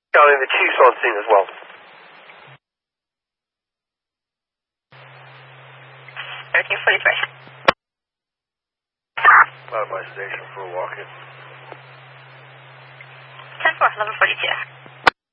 Charlie, the chief's on scene as well. 1343. Out of my station for a walk-in. 10-4, level 42.